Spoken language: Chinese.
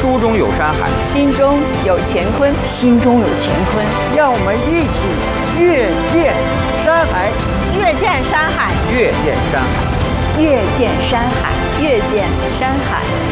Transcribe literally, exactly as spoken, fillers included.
书中有山海， 心中有乾坤， 心中有乾坤。 让我们一起阅见山海， 阅见山海， 阅见山海， 阅见山海，阅见山海。